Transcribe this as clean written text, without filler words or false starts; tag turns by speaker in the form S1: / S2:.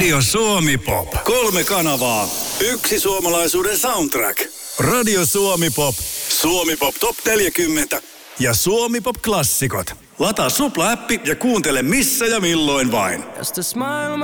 S1: Radio Suomi Pop. 3 kanavaa, yksi suomalaisuuden soundtrack. Radio Suomi Pop, Suomi Pop Top 40 ja Suomi Pop Klassikot. Lataa Supla-appi ja kuuntele missä ja milloin vain.
S2: Just a smile